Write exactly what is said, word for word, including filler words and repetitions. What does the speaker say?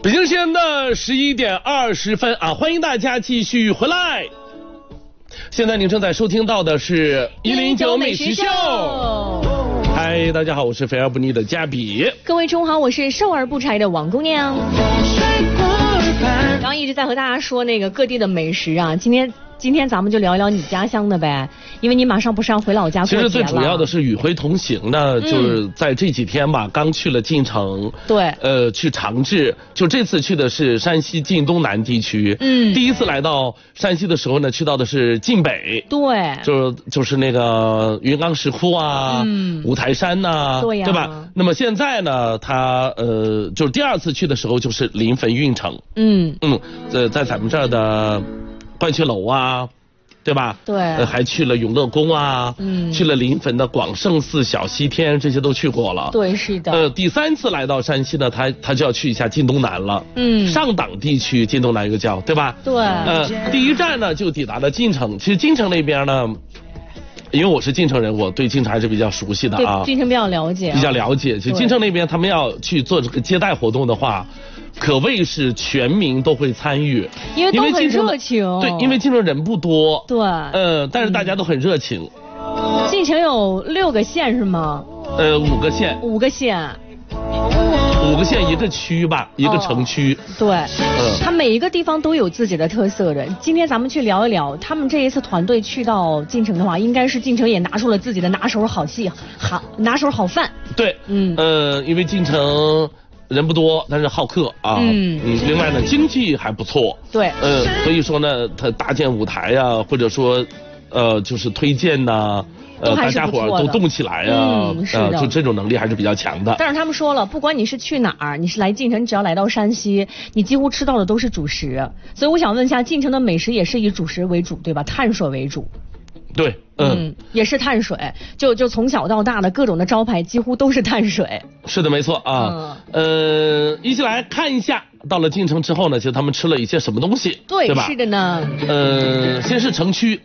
北京时间的十一点二十分啊，欢迎大家继续回来。现在您正在收听到的是一零九美食秀。嗨，大家好，我是肥而不腻的嘉比。 各位中午好，我是瘦而不柴的王姑娘。刚刚一直在和大家说那个各地的美食啊，今天今天咱们就聊一聊你家乡的呗，因为你马上不是要回老家过节了。 其实最主要的是与会同行呢， 嗯、 就是在这几天吧，刚去了晋城， 对， 呃，去长治，就这次去的是山西晋东南地区。嗯，第一次来到山西的时候呢，去到的是晋北， 对， 就就是那个云冈石窟啊，嗯，五台山呐、啊， 对呀， 对吧？那么现在呢，他呃，就是第二次去的时候就是临汾运城，嗯嗯，呃，在咱们这儿的鹳雀楼啊，对吧？ 对， 呃，还去了永乐宫啊，嗯，去了临汾的广胜寺、小西天，这些都去过了。 对，是的。 呃，第三次来到山西呢，他他就要去一下晋东南了。嗯，上党地区晋东南一个叫，对吧？ 对。 呃，第一站呢就抵达了晋城。其实晋城那边呢，因为我是晋城人，我对晋城还是比较熟悉的啊。 对，晋城比较了解、啊。 比较了解。其实晋城那边他们要去做这个接待活动的话，可谓是全民都会参与， 因为都很热情。 对，因为晋城人不多。 对。 呃，但是大家都很热情。 晋城有六个县是吗？ 呃，五个县。 五个县。 五个县一个区吧，一个城区。 哦、对，嗯，它每一个地方都有自己的特色的。今天咱们去聊一聊，他们这一次团队去到晋城的话，应该是晋城也拿出了自己的拿手好戏，好拿手好饭。 对，嗯，呃，因为晋城人不多，但是好客啊，嗯嗯，另外呢，经济还不错。对，呃，所以说呢，他搭建舞台呀、啊，或者说，呃，就是推荐呐、啊。呃，大家伙都动起来啊，嗯，是的，呃，就这种能力还是比较强的。 但是他们说了，不管你是去哪儿，你是来晋城，只要来到山西，你几乎吃到的都是主食。所以我想问一下，晋城的美食也是以主食为主，对吧？碳水为主。 对，嗯， 嗯，也是碳水，就就从小到大的各种的招牌几乎都是碳水。 是的，没错啊。嗯、呃，一起来看一下，到了晋城之后呢，其实他们吃了一些什么东西， 对， 对吧？ 是的呢。 呃，先是城区。